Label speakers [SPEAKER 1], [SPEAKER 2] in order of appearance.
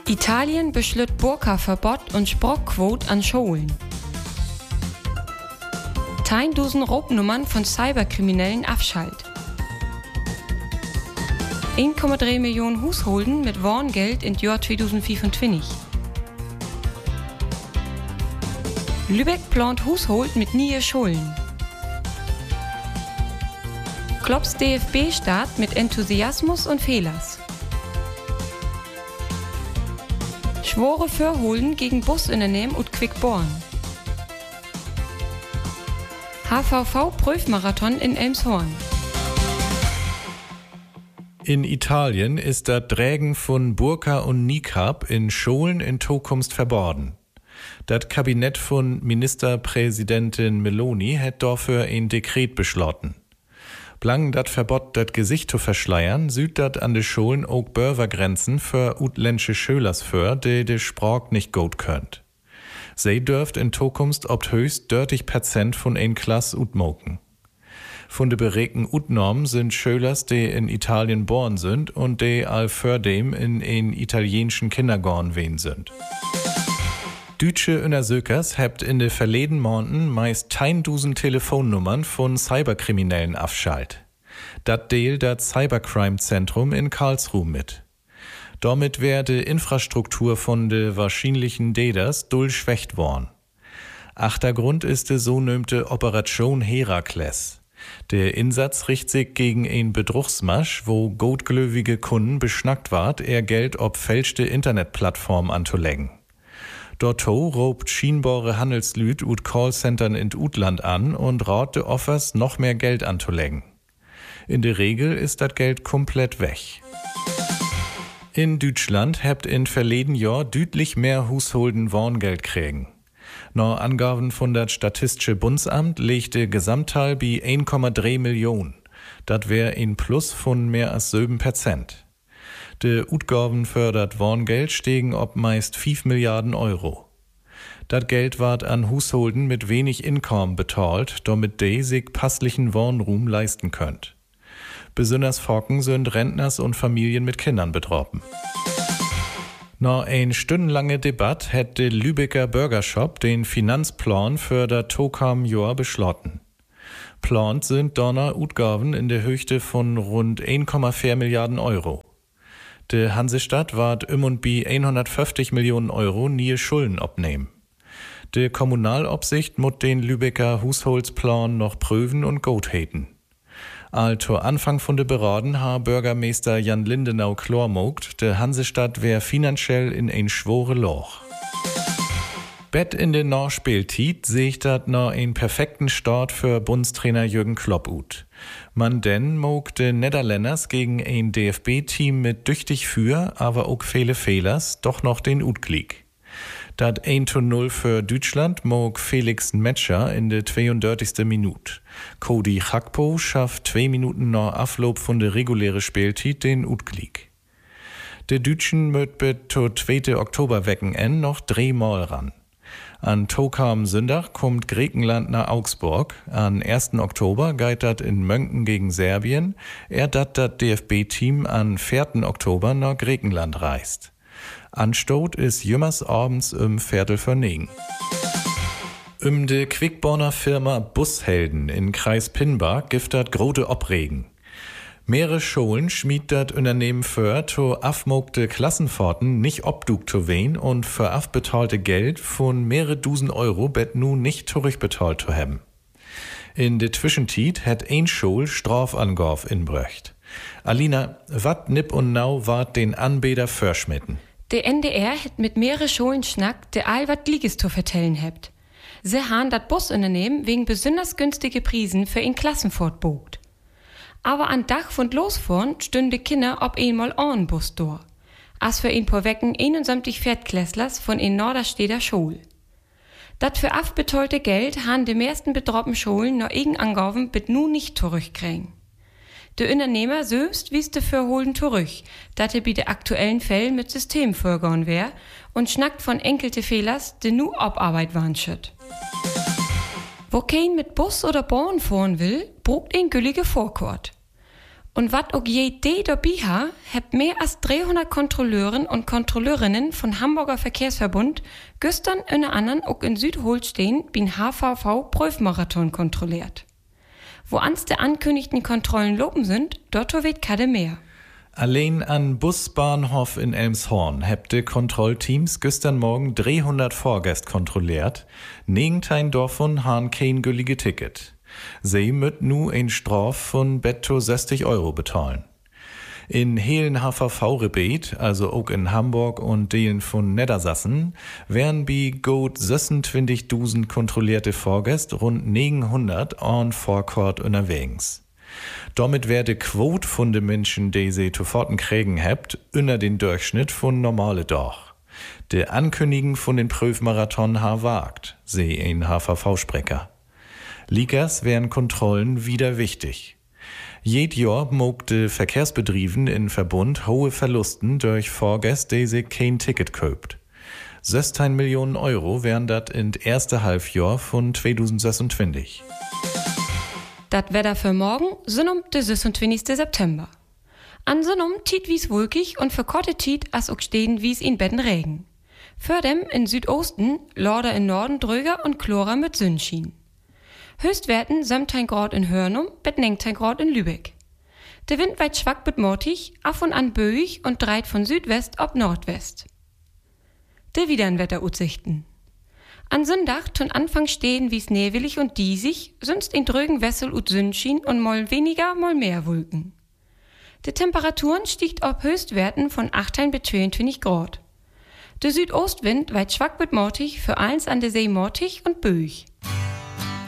[SPEAKER 1] Italien beschlütt Burka-Verbot und Sprachquote an Schulen. 10.000 Raubnummern von Cyberkriminellen abschalt. 1,3 Millionen Hausholden mit Warngeld im Jahr 2025. Lübeck plant Haushold mit nie Schulen. Klopps DFB-Start mit Enthusiasmus und Fehlers. Schwore Verholen gegen Busunternehmen und Quickborn. HVV-Prüfmarathon in Elmshorn.
[SPEAKER 2] In Italien ist das Trägen von Burka und Niqab in Schulen in Zukunft verboten. Das Kabinett von Ministerpräsidentin Meloni hat dafür ein Dekret beschlossen. Blang dat Verbot dat Gesicht zu verschleiern, süd dat an de Schulen auch Börvergrenzen für utländische Schülers für, die de Sprach nicht gut könnt. Sie dürft in Zukunft obt höchst 30% von ein Klass utmoken. Von de beregten Utnormen sind Schülers, die in Italien geboren sind und die all fördem in ein italienischen Kindergarten wehen sind. Deutsche Untersökers habt in de verleden Monaten meist 1000 Telefonnummern von Cyberkriminellen abschalt. Dat deelt dat Cybercrime-Zentrum in Karlsruhe mit. Damit werde Infrastruktur von de wahrscheinlichen Täters durchschwächt worden. Achtergrund ist de sogenannte Operation Herakles. Der Insatz richtet sich gegen ein Betrugsmasch, wo gutgläubige Kunden beschnackt ward, ihr Geld ob fälschte Internetplattform anzulegen. Dorto robt schienbare Handelslüd und Callcentern in Utland an und rat de Offers noch mehr Geld anzulegen. In der Regel ist das Geld komplett weg. In Deutschland habt in verleden Jahr deutlich mehr Hausholden Warngeld kriegen. Nach Angaben von das Statistische Bundesamt legte Gesamtteil bei 1,3 Millionen. Das wär ein Plus von mehr als 7%. De Utgaben für dat Warngeld stegen ob meist 5 Milliarden Euro. Dat Geld ward an Hausholden mit wenig Einkommen betalt, damit die sich passlichen Warnruhm leisten könnt. Besonders Focken sind Rentners und Familien mit Kindern betroffen. Nach ein stundenlange Debatte hat der Lübecker Burgershop den Finanzplan für das Tokam-Jahr beschlossen. Plant sind donner Utgaben in der Höchste von rund 1,4 Milliarden Euro. De Hansestadt ward und bi 150 Millionen Euro nie Schulden abnehmen. De Kommunalobsicht mut den Lübecker Hausholtsplan noch prüfen und gut heten. Also Anfang von de Beraden ha Bürgermeister Jan Lindenau klarmogt, de Hansestadt wär finanziell in ein schwore Loch. Bett in den Nachspieltiet seht dat noch einen perfekten Start für Bundestrainer Jürgen Klopp ut. Man denn mog de Niederländers gegen ein DFB-Team mit düchtig für, aber auch viele Fehlers, doch noch den Utklick. Dat 1:0 für Deutschland mog Felix Metscher in de 32. Minute. Cody Gakpo schafft 2 Minuten nach Aflob von de reguläre Spieltiet den Utklick. De Deutschen möt bis zur 2. Oktober wecken noch 3 Mal ran. An Tokam Sonntag kommt Griechenland nach Augsburg. Am 1. Oktober geht dat in Mönken gegen Serbien. Dat DFB-Team am 4. Oktober nach Griechenland reist. Anstoot ist jümmers abends 9:15. De Quickborner Firma Bushelden in Kreis Pinbach gibt dat grote Opregen. Mehrere Schulen schmied dat Unternehmen für to afmogte Klassenfahrten nicht obdug zu wehen und für afbetalte Geld von mehrere Dusen Euro bet nu nicht zurückbetalt zu haben. In de Zwischentiet hat ein Schul Strafangauf inbröcht. Alina, wat nipp und nau wart den Anbieter verschmitten?
[SPEAKER 1] Der NDR hat mit mehrere Schulen schnackt, der all wat Liges zu vertellen hebt. Sie han dat Busunternehmen wegen besonders günstige Prisen für ihn Klassenfahrt bogt. Aber an Dach von losfahren stünde Kinder ob einmal an Bus door. As für ihn po Wecken 71 Viertklässlers von in Nordersteder Schul. Dat für afbetalte Geld han de meisten betroppenen Schulen noch irgend angaben bit nu nicht zurückkriegen. De Unternehmer selbst wieste für holen zurück, dat bei de aktuellen Fällen mit System vorgehen wär und schnackt von enkelte Fehlers, de nu Abarbeit waren schütt. Wo kein mit Bus oder Bahn fahren will, brugt ein güllige Vorkort. Und wat auch jede dabei ha, hebt mehr als 300 Kontrolleuren und Kontrolleurinnen von Hamburger Verkehrsverbund gestern unter anderem auch in Südholstein beim HVV Prüfmarathon kontrolliert. Wo ans der ankündigten Kontrollen loben sind, dort wird keine mehr.
[SPEAKER 2] Allein an Busbahnhof in Elmshorn hebte Kontrollteams gestern Morgen 300 Fahrgäste kontrolliert. 19 davon haben kein gültige Ticket. Sie müt nu ein Straf von betto 60 Euro bezahlen. In helen HVV-Rebet, also auch in Hamburg und Delen von Niedersassen, wären bei gut 26.000 kontrollierte Fahrgäste rund 900 an Vorkort unterwegs. Damit wäre die Quote von den Menschen, die sie zuforten kriegen habt, unter den Durchschnitt von normale Doch. Die Ankündigung von den Prüfmarathon wagt, sehe ein HVV-Sprecher. Ligas wären Kontrollen wieder wichtig. Jed Jahr mogte Verkehrsbetrieben in Verbund hohe Verlusten durch Fahrgäste, die sich kein Ticket kauft. 16 Millionen Euro wären das in erste Halbjahr von 2026.
[SPEAKER 1] Das Wetter für morgen sind der 26. September. An Sonnum tiet wie's wolkig und für korte Tiet as auch stehen wie's in Betten Regen. Für dem in Südosten, Lorder in Norden dröger und Chlora mit Sonnenschein. Höchstwerten 17 Grad in Hörnum, bet 19 Grad in Lübeck. Der Wind weit schwach bet mortig, af und an böig und dreit von Südwest ob Nordwest. De widern Wetteraussichten. An Sonntag tun Anfang stehen wie's nebelig und diesig, sonst in drögen Wessel und Sonnenschein und mal weniger, mal mehr Wolken. Die Temperaturen stiegt ob Höchstwerten von 18 bis 22 Grad. Der Südostwind weit schwach bet mortig, für eins an der See mortig und böig.